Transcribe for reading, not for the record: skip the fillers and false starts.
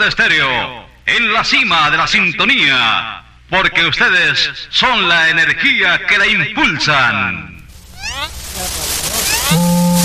Norte Estéreo, en la cima de la sintonía, porque ustedes son la energía que la impulsan.